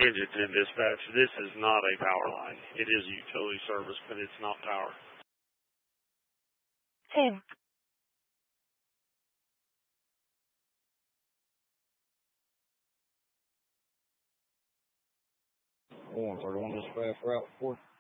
Edgerton Dispatch, this is not a power line. It is utility service, but it's not power. Hey. 131 Dispatch, Route 4.